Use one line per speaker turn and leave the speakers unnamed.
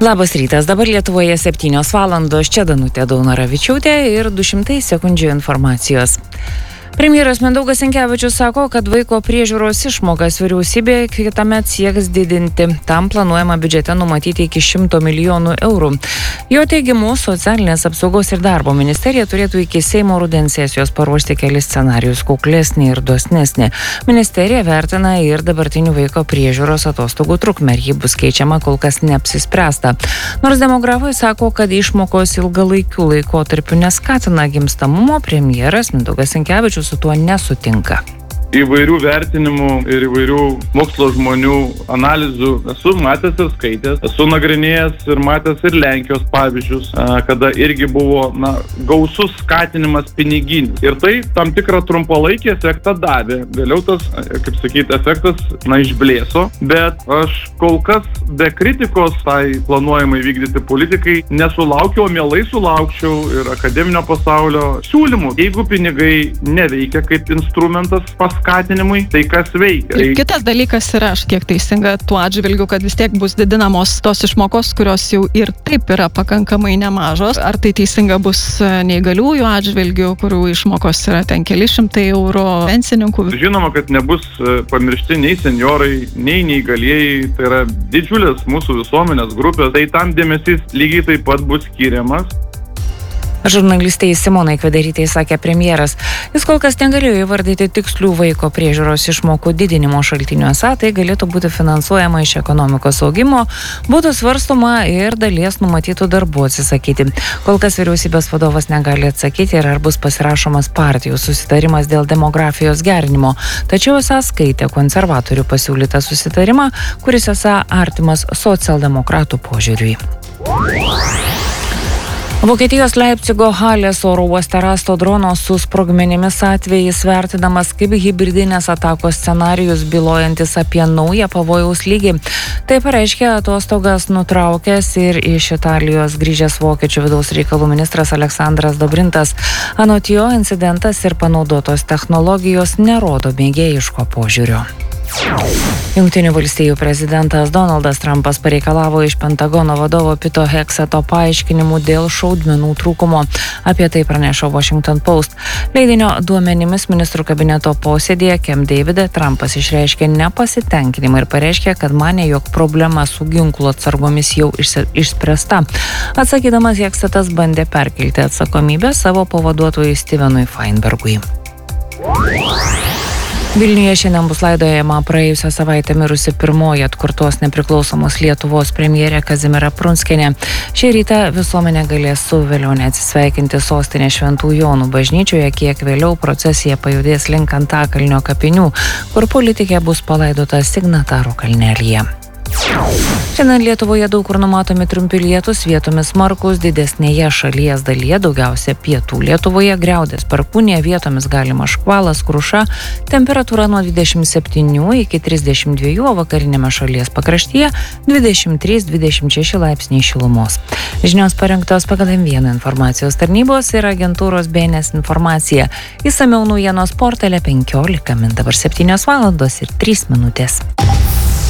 Labas rytas, dabar Lietuvoje 7 valandos, čia Danutė Daunoravičiūtė ir 200 sekundžių informacijos. Premjeras Mindaugas Sinkevičius sako, kad vaiko priežiūros išmokas vyriausybė kitąmet sieks didinti. Tam planuojama biudžete numatyti iki 100 milijonų eurų. Jo teigimu, socialinės apsaugos ir darbo ministerija turėtų iki Seimo rudens sesijos paruošti kelis scenarijus kuklesnį ir dosnesnį. Ministerija vertina ir dabartinių vaiko priežiūros atostogų trukmę, ir ji bus keičiama, kol kas neapsispręsta. Nors demografai sako, kad išmokos ilgalaikių laikotarpių neskatina gimstamumo, premjeras Mindaugas Sinkevičius su tuo nesutinka.
Įvairių vertinimų ir įvairių mokslo žmonių analizių esu matęs ir skaitęs, esu nagrinėjęs ir matęs ir Lenkijos pavyzdžius, kada irgi buvo gausus skatinimas piniginis. Ir tai tam tikrą trumpalaikį efektą davė. Vėliau tas, efektas išblėso, bet aš kol kas be kritikos tai planuojamai vykdyti politikai nesulaukiau, mielai sulaukčiau ir akademinio pasaulio siūlymų. Jeigu pinigai neveikia kaip instrumentas skatinimui, tai kas veikia.
Ir kitas dalykas yra, aš kiek teisinga tuo atžvilgiu, kad vis tiek bus didinamos tos išmokos, kurios jau ir taip yra pakankamai nemažos. Ar tai teisinga bus neįgaliųjų atžvilgių, kurių išmokos yra ten keli šimtai eurų, pensininkų?
Žinoma, kad nebus pamiršti nei senjorai, nei neįgalieji. Tai yra didžiulės mūsų visuomenės grupės. Tai tam dėmesys lygiai taip pat bus skiriamas.
Žurnalistei Simonai Kvedarytei sakė premjeras. Jis kol kas negalėjo įvardyti tikslių vaiko priežiūros išmokų didinimo šaltiniuose, tai galėtų būti finansuojama iš ekonomikos augimo, būtų svarstoma ir dalies numatytų darbų atsisakyti. Kol kas vyriausybės vadovas negali atsakyti, ar bus pasirašomas partijų susitarimas dėl demografijos gerinimo, tačiau esą skaitė konservatorių pasiūlytą susitarimą, kuris esą artimas socialdemokratų požiūriui. Vokietijos Leipcigo Halės oro uoste rasto drono su sprogmenimis atvejis vertinamas kaip hibridinės atakos scenarijus, bylojantis apie naują pavojaus lygį. Tai pareiškė atostogas nutraukęs ir iš Italijos grįžęs vokiečių vidaus reikalų ministras Aleksandras Dobrintas. Anot jo, incidentas ir panaudotos technologijos nerodo mėgėjiško požiūrio. Jungtinių valstijų prezidentas Donaldas Trumpas pareikalavo iš Pentagono vadovo Pito Hekseto paaiškinimų dėl šaudmenų trūkumo. Apie tai praneša Washington Post. Leidinio duomenimis ministrų kabineto posėdėje Camp Davide Trumpas išreiškė nepasitenkinimą ir pareiškė, kad manė, jog problema su ginklų atsargomis jau išspręsta. Atsakydamas, Heksetas bandė perkelti atsakomybę savo pavaduotojui Stevenui Feinbergui. Vilniuje šiandien bus laidojama praėjusią savaitę mirusi pirmoji atkurtos nepriklausomos Lietuvos premjerė Kazimiera Prunskienė. Šį rytą visuomenė galės su vėlione atsisveikinti sostinės Šventų Jonų bažnyčioje, kiek vėliau procesija pajudės link Antakalnio kapinių, kur politikė bus palaidota Signatarų kalnelyje. Šiandien Lietuvoje daug kur numatomi trumpi lietūs, vietomis smarkūs, didesnėje šalies dalyje, daugiausia pietų Lietuvoje, Griaudės, Perkūnija, vietomis galima škvalas, kruša, temperatūra nuo 27 iki 32, o vakarinėme šalies pakraštyje 23-26 laipsniai šilumos. Žinios parengtos pagal M1 informacijos tarnybos ir agentūros BNS informacija. Išsamiau naujienos portale 15 min. Dabar 7 valandos ir 3 minutės.